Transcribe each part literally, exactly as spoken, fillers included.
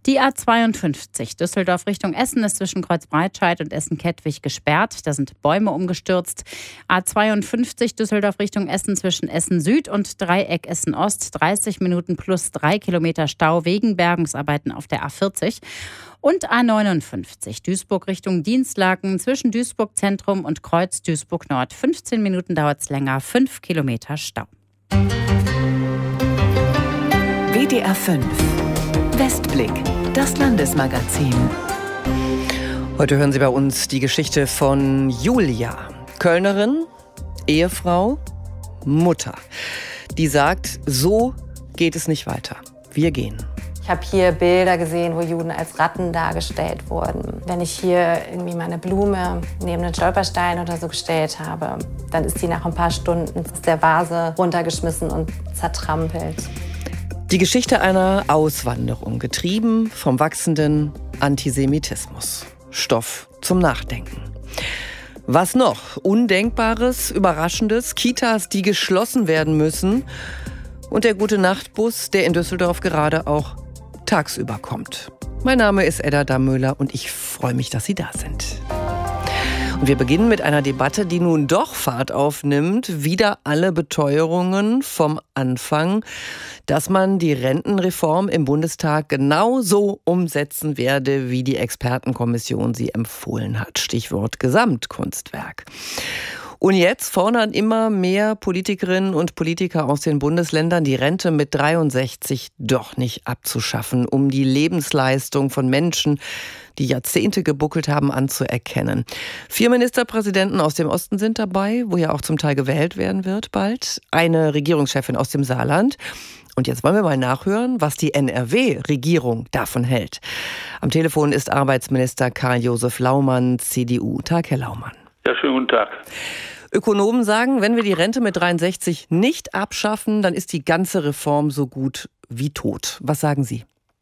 Die A zweiundfünfzig Düsseldorf Richtung Essen ist zwischen Kreuzbreitscheid und Essen-Kettwig gesperrt. Da sind Bäume umgestürzt. A zweiundfünfzig Düsseldorf Richtung Essen zwischen Essen Süd und Dreieck Essen Ost. dreißig Minuten plus drei Kilometer Stau wegen Bergungsarbeiten auf der A vierzig. Und A neunundfünfzig Duisburg Richtung Dienstlaken zwischen Duisburg Zentrum und Kreuz Duisburg Nord. fünfzehn Minuten dauert es länger, fünf Kilometer Stau. W D R fünf Westblick, das Landesmagazin. Heute hören Sie bei uns die Geschichte von Julia, Kölnerin, Ehefrau, Mutter. Die sagt, so geht es nicht weiter. Wir gehen. Ich habe hier Bilder gesehen, wo Juden als Ratten dargestellt wurden. Wenn ich hier irgendwie meine Blume neben einen Stolperstein oder so gestellt habe, dann ist die nach ein paar Stunden aus der Vase runtergeschmissen und zertrampelt. Die Geschichte einer Auswanderung, getrieben vom wachsenden Antisemitismus. Stoff zum Nachdenken. Was noch? Undenkbares, Überraschendes, Kitas, die geschlossen werden müssen und der Gute-Nacht-Bus, der in Düsseldorf gerade auch tagsüber kommt. Mein Name ist Edda Dammöller und ich freue mich, dass Sie da sind. Und wir beginnen mit einer Debatte, die nun doch Fahrt aufnimmt. Wieder alle Beteuerungen vom Anfang, dass man die Rentenreform im Bundestag genauso umsetzen werde, wie die Expertenkommission sie empfohlen hat. Stichwort Gesamtkunstwerk. Und jetzt fordern immer mehr Politikerinnen und Politiker aus den Bundesländern, die Rente mit dreiundsechzig doch nicht abzuschaffen, um die Lebensleistung von Menschen, die Jahrzehnte gebuckelt haben, anzuerkennen. Vier Ministerpräsidenten aus dem Osten sind dabei, wo ja auch zum Teil gewählt werden wird bald. Eine Regierungschefin aus dem Saarland. Und jetzt wollen wir mal nachhören, was die N R W-Regierung davon hält. Am Telefon ist Arbeitsminister Karl-Josef Laumann, C D U. Tag, Herr Laumann. Ja, schönen guten Tag. Ökonomen sagen, wenn wir die Rente mit dreiundsechzig nicht abschaffen, dann ist die ganze Reform so gut wie tot. Was sagen Sie?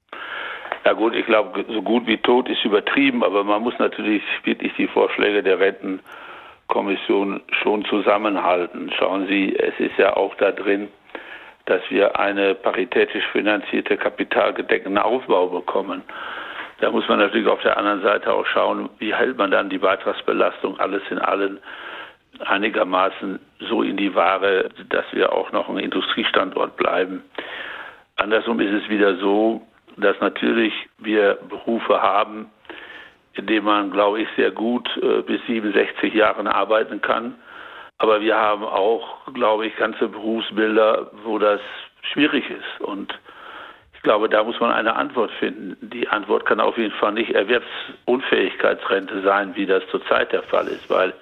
Ja gut, ich glaube, so gut wie tot ist übertrieben, aber man muss natürlich wirklich die Vorschläge der Rentenkommission schon zusammenhalten. Schauen Sie, es ist ja auch da drin, dass wir eine paritätisch finanzierte, kapitalgedeckten Aufbau bekommen. Da muss man natürlich auf der anderen Seite auch schauen, wie hält man dann die Beitragsbelastung alles in allem einigermaßen so in die Waage, dass wir auch noch ein Industriestandort bleiben. Andersrum ist es wieder so, dass natürlich wir Berufe haben, in denen man, glaube ich, sehr gut äh, bis siebenundsechzig Jahren arbeiten kann. Aber wir haben auch, glaube ich, ganze Berufsbilder, wo das schwierig ist. Und ich glaube, da muss man eine Antwort finden. Die Antwort kann auf jeden Fall nicht Erwerbsunfähigkeitsrente sein, wie das zurzeit der Fall ist, weil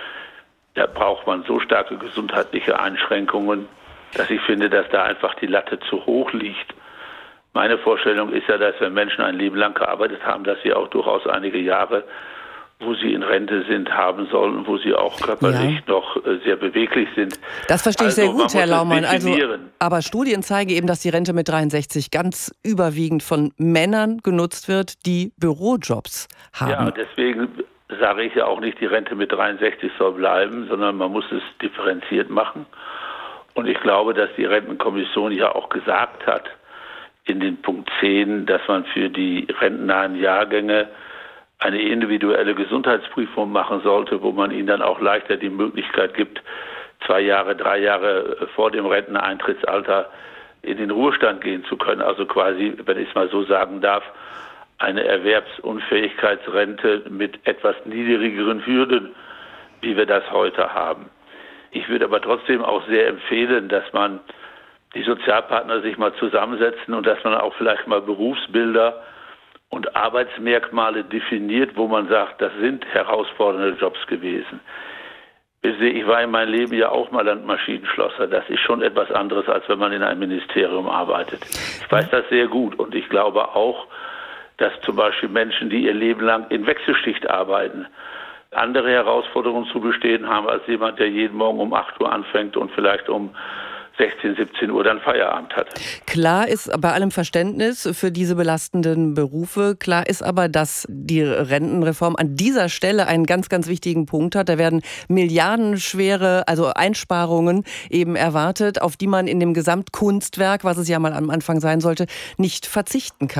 da braucht man so starke gesundheitliche Einschränkungen, dass ich finde, dass da einfach die Latte zu hoch liegt. Meine Vorstellung ist ja, dass wenn Menschen ein Leben lang gearbeitet haben, dass sie auch durchaus einige Jahre, wo sie in Rente sind, haben sollen, wo sie auch körperlich ja. noch sehr beweglich sind. Das verstehe ich also, sehr gut, Herr Laumann. Also, definieren. aber Studien zeigen eben, dass die Rente mit dreiundsechzig ganz überwiegend von Männern genutzt wird, die Bürojobs haben. Ja, deswegen sage ich ja auch nicht, die Rente mit dreiundsechzig soll bleiben, sondern man muss es differenziert machen. Und ich glaube, dass die Rentenkommission ja auch gesagt hat, in den Punkt zehn, dass man für die rentennahen Jahrgänge eine individuelle Gesundheitsprüfung machen sollte, wo man ihnen dann auch leichter die Möglichkeit gibt, zwei Jahre, drei Jahre vor dem Renteneintrittsalter in den Ruhestand gehen zu können. Also quasi, wenn ich es mal so sagen darf, eine Erwerbsunfähigkeitsrente mit etwas niedrigeren Hürden, wie wir das heute haben. Ich würde aber trotzdem auch sehr empfehlen, dass man die Sozialpartner sich mal zusammensetzen und dass man auch vielleicht mal Berufsbilder und Arbeitsmerkmale definiert, wo man sagt, das sind herausfordernde Jobs gewesen. Ich war in meinem Leben ja auch mal Landmaschinenschlosser. Das ist schon etwas anderes, als wenn man in einem Ministerium arbeitet. Ich weiß das sehr gut und ich glaube auch, dass zum Beispiel Menschen, die ihr Leben lang in Wechselschicht arbeiten, andere Herausforderungen zu bestehen haben als jemand, der jeden Morgen um acht Uhr anfängt und vielleicht um sechzehn, siebzehn Uhr dann Feierabend hat. Klar ist bei allem Verständnis für diese belastenden Berufe, klar ist aber, dass die Rentenreform an dieser Stelle einen ganz, ganz wichtigen Punkt hat. Da werden milliardenschwere, also Einsparungen eben erwartet, auf die man in dem Gesamtkunstwerk, was es ja mal am Anfang sein sollte, nicht verzichten kann.